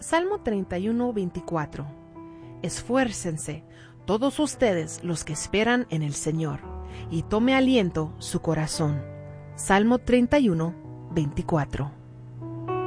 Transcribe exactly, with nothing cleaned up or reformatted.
Salmo treinta y uno, veinticuatro. Esfuércense, todos ustedes los que esperan en el Señor, y tome aliento su corazón. Salmo treinta y uno, veinticuatro.